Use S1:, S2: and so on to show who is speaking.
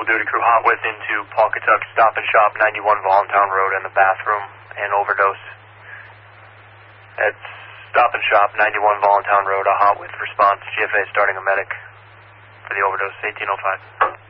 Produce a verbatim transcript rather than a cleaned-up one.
S1: mobile duty crew hot with into Pawcatuck Stop and Shop, ninety-one Voluntown Road, and the bathroom and overdose. At Stop and Shop, ninety-one Voluntown Road, a hot with response. G F A starting a medic for the overdose, eighteen oh five.